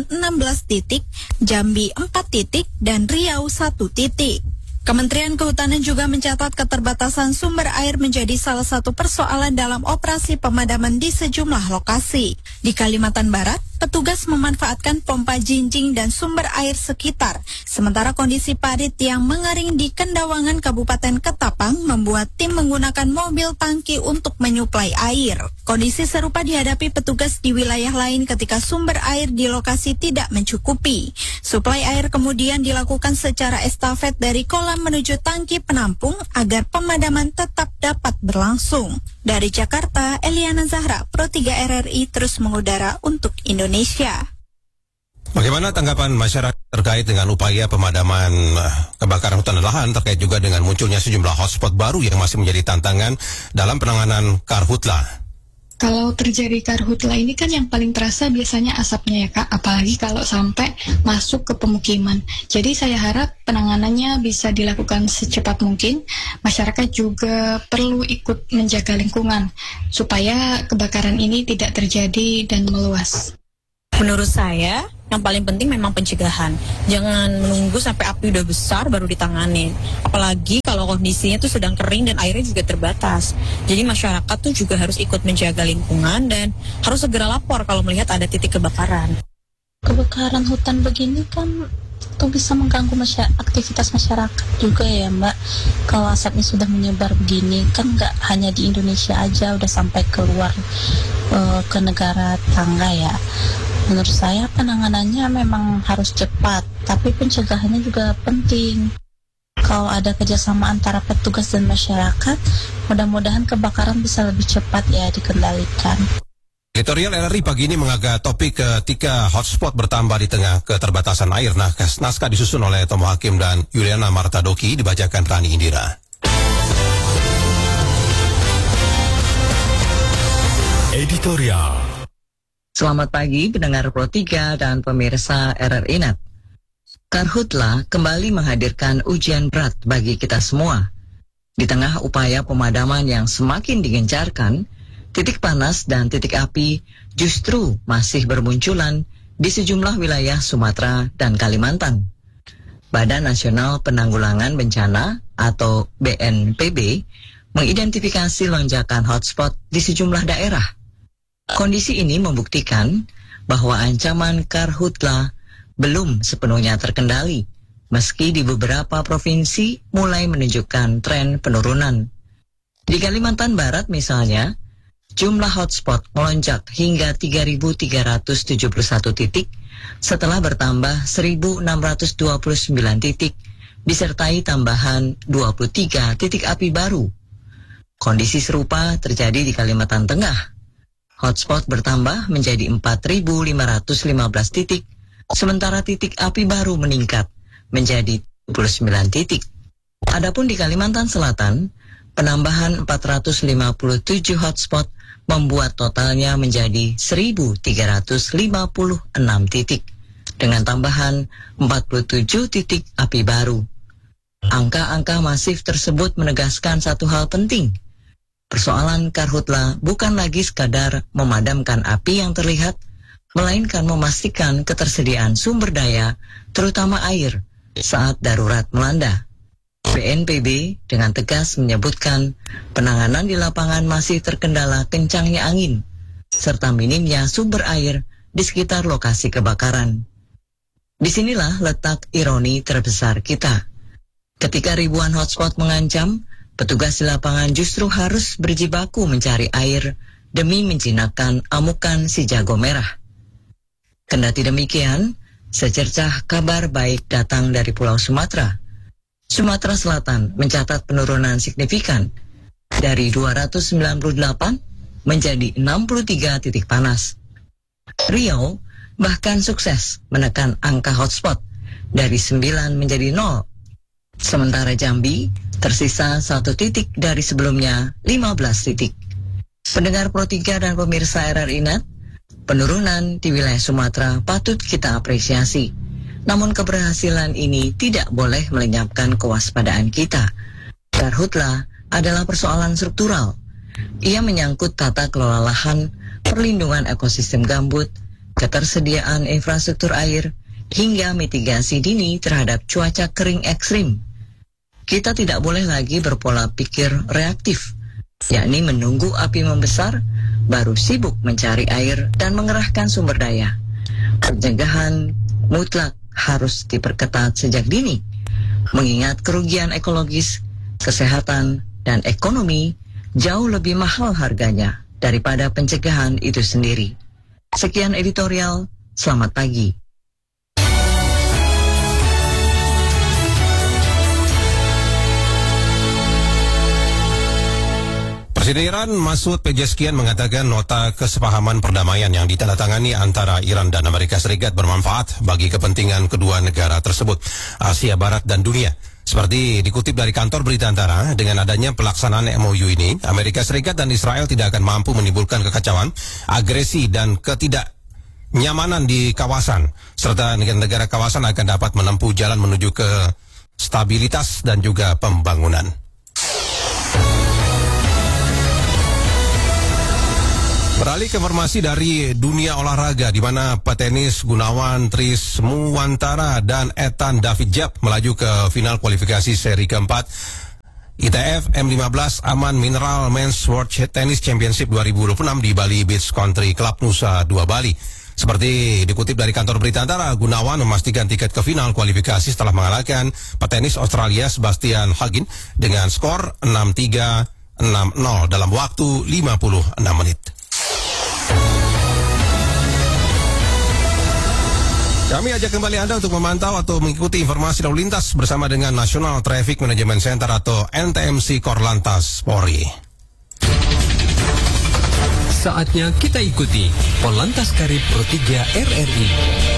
Lamongan 16 titik, Jambi 4 titik, dan Riau 1 titik. Kementerian Kehutanan juga mencatat keterbatasan sumber air menjadi salah satu persoalan dalam operasi pemadaman di sejumlah lokasi. Di Kalimantan Barat, petugas memanfaatkan pompa jinjing dan sumber air sekitar. Sementara kondisi parit yang mengering di Kendawangan Kabupaten Ketapang membuat tim menggunakan mobil tangki untuk menyuplai air. Kondisi serupa dihadapi petugas di wilayah lain ketika sumber air di lokasi tidak mencukupi. Suplai air kemudian dilakukan secara estafet dari kolam menuju tangki penampung agar pemadaman tetap dapat berlangsung. Dari Jakarta, Eliana Zahra, Pro 3 RRI terus mengudara untuk Indonesia. Bagaimana tanggapan masyarakat terkait dengan upaya pemadaman kebakaran hutan dan lahan terkait juga dengan munculnya sejumlah hotspot baru yang masih menjadi tantangan dalam penanganan karhutla? Kalau terjadi karhutla ini kan yang paling terasa biasanya asapnya ya Kak, apalagi kalau sampai masuk ke pemukiman. Jadi saya harap penanganannya bisa dilakukan secepat mungkin. Masyarakat juga perlu ikut menjaga lingkungan supaya kebakaran ini tidak terjadi dan meluas. Menurut saya, yang paling penting memang pencegahan. Jangan menunggu sampai api udah besar baru ditangani. Apalagi kalau kondisinya tuh sedang kering dan airnya juga terbatas. Jadi masyarakat tuh juga harus ikut menjaga lingkungan dan harus segera lapor kalau melihat ada titik kebakaran. Kebakaran hutan begini kan itu bisa mengganggu aktivitas masyarakat juga ya Mbak. Kalau asapnya sudah menyebar begini kan nggak hanya di Indonesia aja, udah sampai keluar ke negara tetangga ya. Menurut saya penanganannya memang harus cepat, tapi pencegahannya juga penting. Kalau ada kerjasama antara petugas dan masyarakat, mudah-mudahan kebakaran bisa lebih cepat ya dikendalikan. Editorial RRI pagi ini mengangkat topik ketika hotspot bertambah di tengah keterbatasan air. Naskah disusun oleh Tomo Hakim dan Yuliana Martadoki, dibacakan Rani Indira. Editorial. Selamat pagi pendengar Pro 3 dan pemirsa RRI Net. Karhutla kembali menghadirkan ujian berat bagi kita semua. Di tengah upaya pemadaman yang semakin digencarkan, titik panas dan titik api justru masih bermunculan di sejumlah wilayah Sumatera dan Kalimantan. Badan Nasional Penanggulangan Bencana atau BNPB mengidentifikasi lonjakan hotspot di sejumlah daerah. Kondisi ini membuktikan bahwa ancaman karhutla belum sepenuhnya terkendali, meski di beberapa provinsi mulai menunjukkan tren penurunan. Di Kalimantan Barat misalnya, jumlah hotspot melonjak hingga 3.371 titik setelah bertambah 1.629 titik, disertai tambahan 23 titik api baru. Kondisi serupa terjadi di Kalimantan Tengah. Hotspot bertambah menjadi 4.515 titik, sementara titik api baru meningkat menjadi 29 titik. Adapun di Kalimantan Selatan, penambahan 457 hotspot membuat totalnya menjadi 1.356 titik, dengan tambahan 47 titik api baru. Angka-angka masif tersebut menegaskan satu hal penting. Persoalan karhutla bukan lagi sekadar memadamkan api yang terlihat, melainkan memastikan ketersediaan sumber daya, terutama air, saat darurat melanda. BNPB dengan tegas menyebutkan penanganan di lapangan masih terkendala kencangnya angin, serta minimnya sumber air di sekitar lokasi kebakaran. Disinilah letak ironi terbesar kita. Ketika ribuan hotspot mengancam, petugas di lapangan justru harus berjibaku mencari air demi menjinakkan amukan si jago merah. Kendati demikian, secercah kabar baik datang dari Pulau Sumatera. Sumatera Selatan mencatat penurunan signifikan dari 298 menjadi 63 titik panas. Riau bahkan sukses menekan angka hotspot dari 9 menjadi 0. Sementara Jambi tersisa 1 titik dari sebelumnya 15 titik. Pendengar Pro 3 dan pemirsa RRI Net, penurunan di wilayah Sumatera patut kita apresiasi. Namun keberhasilan ini tidak boleh melenyapkan kewaspadaan kita. Karhutla adalah persoalan struktural. Ia menyangkut tata kelola lahan, perlindungan ekosistem gambut, ketersediaan infrastruktur air, hingga mitigasi dini terhadap cuaca kering ekstrim. Kita tidak boleh lagi berpola pikir reaktif, yakni menunggu api membesar, baru sibuk mencari air dan mengerahkan sumber daya. Pencegahan mutlak harus diperketat sejak dini, mengingat kerugian ekologis, kesehatan, dan ekonomi jauh lebih mahal harganya daripada pencegahan itu sendiri. Sekian editorial, selamat pagi. Presiden Iran Masoud Pezeshkian mengatakan nota kesepahaman perdamaian yang ditandatangani antara Iran dan Amerika Serikat bermanfaat bagi kepentingan kedua negara tersebut, Asia Barat dan dunia. Seperti dikutip dari kantor berita Antara, dengan adanya pelaksanaan MOU ini, Amerika Serikat dan Israel tidak akan mampu menimbulkan kekacauan, agresi dan ketidaknyamanan di kawasan, serta negara-negara kawasan akan dapat menempuh jalan menuju ke stabilitas dan juga pembangunan. Beralih ke informasi dari dunia olahraga, di mana petenis Gunawan Trismuwantara dan Ethan David Jeb melaju ke final kualifikasi seri keempat ITF M15 Aman Mineral Men's World Tennis Championship 2026 di Bali Beach Country Club Nusa Dua Bali. Seperti dikutip dari kantor berita Antara, Gunawan memastikan tiket ke final kualifikasi setelah mengalahkan petenis Australia Sebastian Hagen dengan skor 6-3, 6-0 dalam waktu 56 menit. Kami ajak kembali Anda untuk memantau atau mengikuti informasi lalu lintas bersama dengan National Traffic Management Center atau NTMC Korlantas Polri. Saatnya kita ikuti Polantas Karib Pro 3 RRI.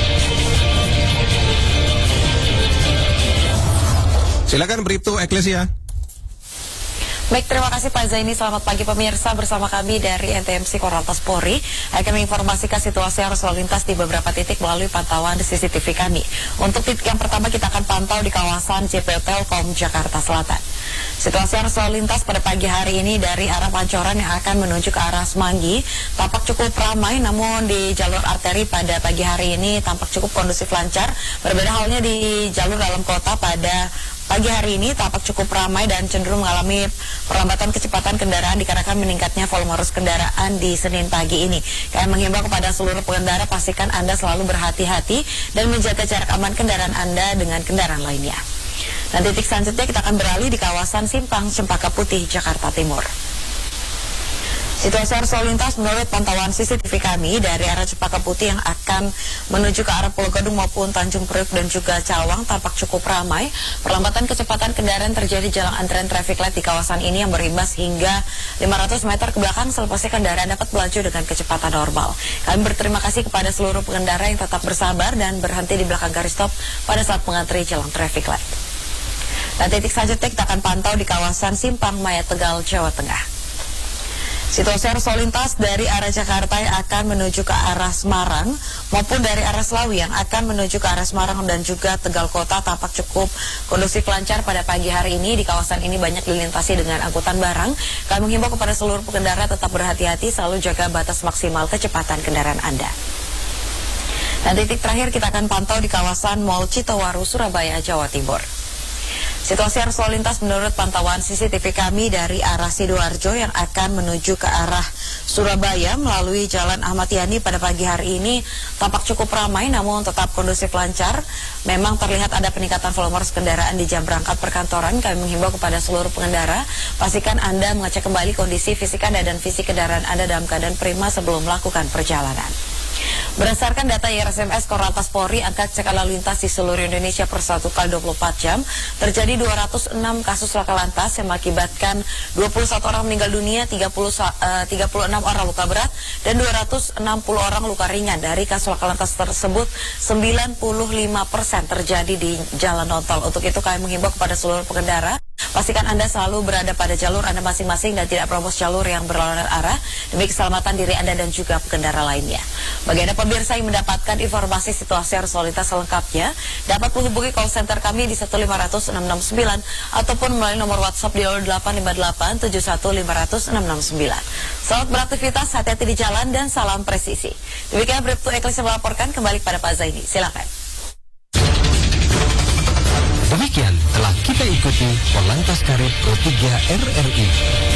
Silakan Bribtu Eklesia. Baik, terima kasih Pak Zaini. Selamat pagi pemirsa, bersama kami dari NTMC Korlantas Polri akan menginformasikan situasi arus lalu lintas di beberapa titik melalui pantauan CCTV kami. Untuk titik yang pertama kita akan pantau di kawasan JPO Telkom Jakarta Selatan. Situasi arus lalu lintas pada pagi hari ini dari arah Pancoran yang akan menuju ke arah Semanggi tampak cukup ramai, namun di jalur arteri pada pagi hari ini tampak cukup kondusif lancar. Berbeda halnya di jalur dalam kota pada pagi hari ini tampak cukup ramai dan cenderung mengalami perlambatan kecepatan kendaraan dikarenakan meningkatnya volume arus kendaraan di Senin pagi ini. Kami menghimbau kepada seluruh pengendara, pastikan Anda selalu berhati-hati dan menjaga jarak aman kendaraan Anda dengan kendaraan lainnya. Dan titik selanjutnya kita akan beralih di kawasan Simpang Cempaka Putih, Jakarta Timur. Situasi arus lalu lintas menurut pantauan CCTV kami dari arah Cempaka Putih yang akan menuju ke arah Pulau Gadung maupun Tanjung Priok dan juga Cawang tampak cukup ramai. Perlambatan kecepatan kendaraan terjadi jalan antrean traffic light di kawasan ini yang berimbas hingga 500 meter ke belakang selepasnya kendaraan dapat melaju dengan kecepatan normal. Kami berterima kasih kepada seluruh pengendara yang tetap bersabar dan berhenti di belakang garis stop pada saat mengantri jalan traffic light. Dan titik selanjutnya kita akan pantau di kawasan Simpang Maya Tegal, Jawa Tengah. Situasi arus lalu lintas dari arah Jakarta yang akan menuju ke arah Semarang maupun dari arah Selawi yang akan menuju ke arah Semarang dan juga Tegal Kota tampak cukup kondusif lancar pada pagi hari ini. Di kawasan ini banyak dilintasi dengan angkutan barang. Kami menghimbau kepada seluruh pengendara tetap berhati-hati, selalu jaga batas maksimal kecepatan kendaraan Anda. Dan titik terakhir kita akan pantau di kawasan Mall Citowaru, Surabaya, Jawa Timur. Situasi arus lalu lintas menurut pantauan CCTV kami dari arah Sidoarjo yang akan menuju ke arah Surabaya melalui Jalan Ahmad Yani pada pagi hari ini tampak cukup ramai namun tetap kondusif lancar. Memang terlihat ada peningkatan volume arus kendaraan di jam berangkat perkantoran. Kami menghimbau kepada seluruh pengendara, pastikan Anda mengecek kembali kondisi fisik Anda dan fisik kendaraan Anda dalam keadaan prima sebelum melakukan perjalanan. Berdasarkan data IRSMS Korlantas Polri, angka kecelakaan lalu lintas di seluruh Indonesia per 1 kali 24 jam terjadi 206 kasus laka lantas yang mengakibatkan 21 orang meninggal dunia, 36 orang luka berat, dan 260 orang luka ringan. Dari kasus laka lantas tersebut, 95% terjadi di jalan non-tol. Untuk itu kami menghimbau kepada seluruh pengendara, Pastikan Anda selalu berada pada jalur Anda masing-masing dan tidak terobos jalur yang berlawanan arah demi keselamatan diri Anda dan juga pengendara lainnya. Bagi Anda pemirsa yang mendapatkan informasi situasi arus lalu lintas selengkapnya, dapat menghubungi call center kami di 1500669 ataupun melalui nomor WhatsApp di 0858 71500669. Selamat beraktivitas, hati-hati di jalan dan salam presisi. Demikian Bribtu Eklis melaporkan, kembali pada Pak Zaini. Silakan. Demikian telah kita ikuti Polantas Karib Pro 3 RRI.